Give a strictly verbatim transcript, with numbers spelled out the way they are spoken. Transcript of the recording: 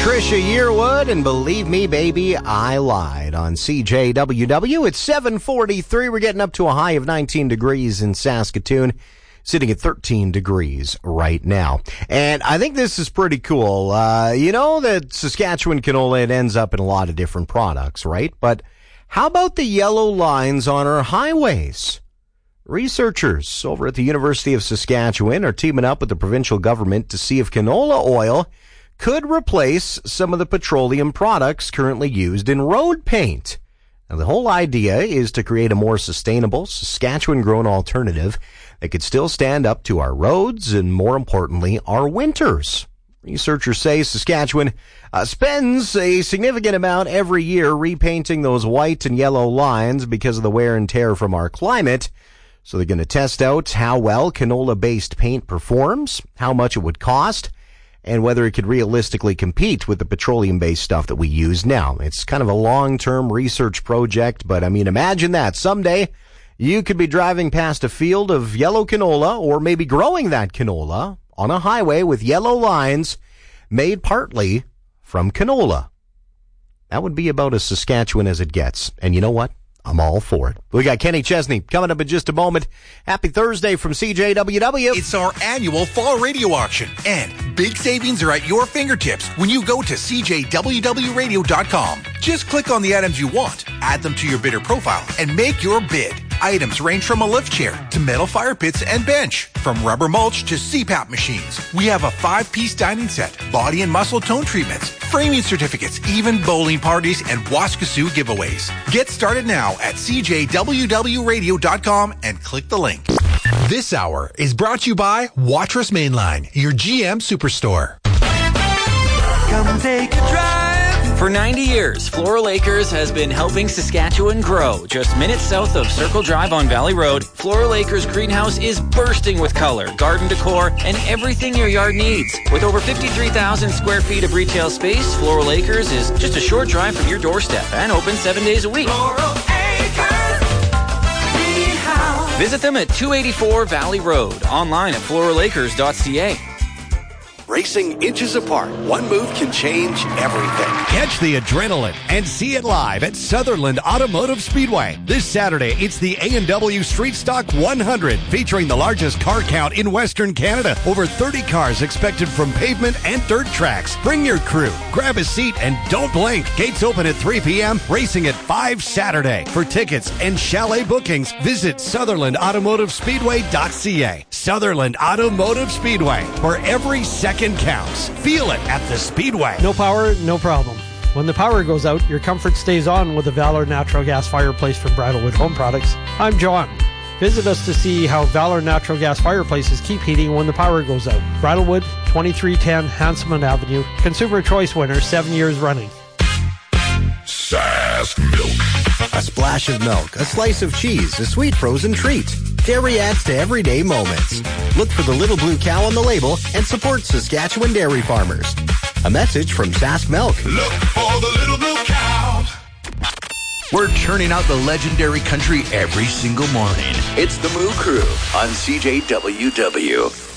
Trisha Yearwood, and believe me, baby, I lied on C J W W. It's seven forty-three. We're getting up to a high of nineteen degrees in Saskatoon, sitting at thirteen degrees right now. And I think this is pretty cool. Uh, you know that Saskatchewan canola, it ends up in a lot of different products, right? But how about the yellow lines on our highways? Researchers over at the University of Saskatchewan are teaming up with the provincial government to see if canola oil could replace some of the petroleum products currently used in road paint. Now, the whole idea is to create a more sustainable, Saskatchewan-grown alternative that could still stand up to our roads and, more importantly, our winters. Researchers say Saskatchewan uh, spends a significant amount every year repainting those white and yellow lines because of the wear and tear from our climate. So they're going to test out how well canola-based paint performs, how much it would cost, and whether it could realistically compete with the petroleum-based stuff that we use now. It's kind of a long-term research project, but I mean, imagine that. Someday, you could be driving past a field of yellow canola, or maybe growing that canola on a highway with yellow lines made partly from canola. That would be about as Saskatchewan as it gets. And you know what? I'm all for it. We got Kenny Chesney coming up in just a moment. Happy Thursday from C J W W. It's our annual fall radio auction, and big savings are at your fingertips when you go to C J W W radio dot com. Just click on the items you want, add them to your bidder profile, and make your bid. Items range from a lift chair to metal fire pits and bench, from rubber mulch to C PAP machines. We have a five-piece dining set, body and muscle tone treatments, framing certificates, even bowling parties and Waskasoo giveaways. Get started now at C J W W radio dot com and click the link. This hour is brought to you by Watrous Mainline, your G M Superstore. Come take a drive. For ninety years, Floral Acres has been helping Saskatchewan grow. Just minutes south of Circle Drive on Valley Road, Floral Acres Greenhouse is bursting with color, garden decor, and everything your yard needs. With over fifty-three thousand square feet of retail space, Floral Acres is just a short drive from your doorstep and open seven days a week. Floral Acres Greenhouse. Visit them at two eighty-four Valley Road, online at floral acres dot c a. Racing inches apart. One move can change everything. Catch the adrenaline and see it live at Sutherland Automotive Speedway. This Saturday, it's the A and W Street Stock one hundred, featuring the largest car count in Western Canada. Over thirty cars expected from pavement and dirt tracks. Bring your crew, grab a seat, and don't blink. Gates open at three p.m., racing at five Saturday. For tickets and chalet bookings, visit sutherland automotive speedway dot c a. Sutherland Automotive Speedway, where every second counts. Feel it at the Speedway. No power, no problem. When the power goes out, your comfort stays on with the Valor Natural Gas Fireplace from Bridalwood Home Products. I'm John. Visit us to see how Valor Natural Gas Fireplaces keep heating when the power goes out. Bridalwood, twenty-three ten Hanselman Avenue. Consumer Choice winner, seven years running. Sask Milk. A splash of milk, a slice of cheese, a sweet frozen treat. Dairy adds to everyday moments. Look for the little blue cow on the label and support Saskatchewan dairy farmers. A message from Sask Milk. Look for the little blue cow. We're churning out the legendary country every single morning. It's the Moo Crew on C J W W.